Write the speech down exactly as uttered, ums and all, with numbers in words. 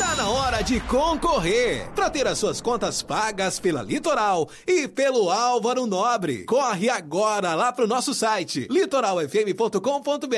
Tá na hora de concorrer para ter as suas contas pagas pela Litoral e pelo Álvaro Nobre. Corre agora lá pro nosso site litoral f m ponto com ponto b r